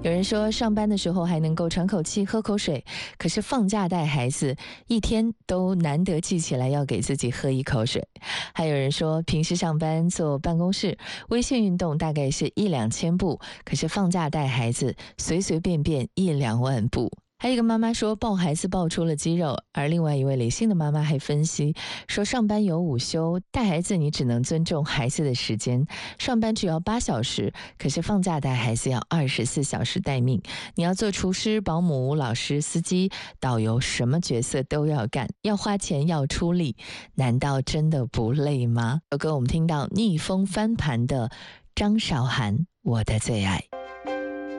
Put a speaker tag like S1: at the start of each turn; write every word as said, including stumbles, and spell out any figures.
S1: 有人说上班的时候还能够喘口气喝口水，可是放假带孩子一天都难得记起来要给自己喝一口水。还有人说平时上班坐办公室微信运动大概是一两千步，可是放假带孩子随随便便一两万步。还有一个妈妈说抱孩子抱出了肌肉，而另外一位理性的妈妈还分析说，上班有午休，带孩子你只能尊重孩子的时间，上班只要八小时，可是放假带孩子要二十四小时待命，你要做厨师、保姆、老师、司机、导游，什么角色都要干，要花钱要出力，难道真的不累吗？首歌我们听到逆风翻盘的张韶涵，我的最爱。